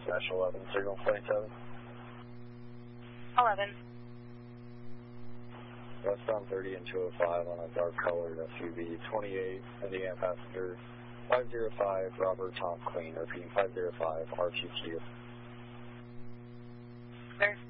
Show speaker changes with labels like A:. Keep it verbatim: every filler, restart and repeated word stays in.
A: Smash eleven, signal flight seven.
B: eleven.
A: Westbound thirty and two oh five on a dark colored S U V, twenty-eight, Indiana passenger, five zero five, Robert Tom Queen, repeating five zero five, R Q Q.
B: Clear.